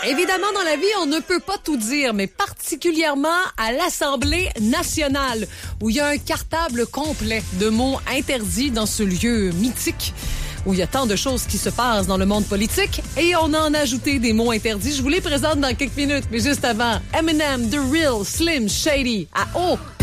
Évidemment, dans la vie, on ne peut pas tout dire, mais particulièrement à l'Assemblée nationale, où il y a un cartable complet de mots interdits dans ce lieu mythique, où il y a tant de choses qui se passent dans le monde politique, et on en a ajouté des mots interdits. Je vous les présente dans quelques minutes, mais juste avant, Eminem, The Real, Slim Shady, à O.